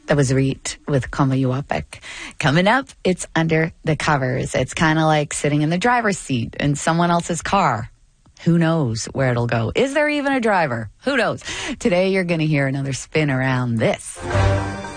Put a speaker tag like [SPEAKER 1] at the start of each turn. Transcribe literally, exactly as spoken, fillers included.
[SPEAKER 1] That was Reet with Komayuapik. Coming up, it's Under the Covers. It's kind of like sitting in the driver's seat in someone else's car. Who knows where it'll go? Is there even a driver? Who knows? Today, you're going to hear another spin around this.